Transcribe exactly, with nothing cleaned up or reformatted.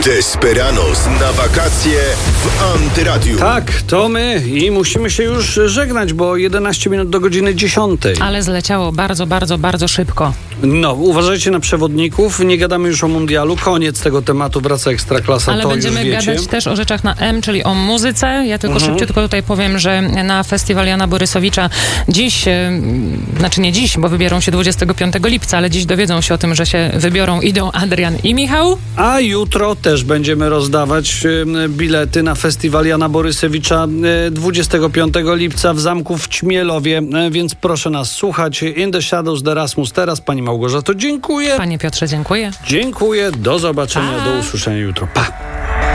Desperados na wakacje w Antyradiu. Tak, to my i musimy się już żegnać, bo jedenaście minut do godziny dziesiątej. Ale zleciało bardzo, bardzo, bardzo szybko. No, uważajcie na przewodników, nie gadamy już o mundialu, koniec tego tematu, wraca Ekstraklasa, Ale to będziemy już wiecie. gadać też o rzeczach na M, czyli o muzyce. Ja tylko Mhm. szybciutko tutaj powiem, że na festiwal Jana Borysowicza dziś, e, znaczy nie dziś, bo wybiorą się dwudziestego piątego lipca, ale dziś dowiedzą się o tym, że się wybiorą, idą Adrian i Michał. A jutro też będziemy rozdawać e, bilety na festiwal Jana Borysowicza e, dwudziestego piątego lipca w Zamku w Ćmielowie, e, więc proszę nas słuchać. In the Shadows, The Rasmus teraz. Pani Małgorzato, dziękuję. Panie Piotrze, dziękuję. Dziękuję, do zobaczenia, Pa. do usłyszenia jutro. Pa!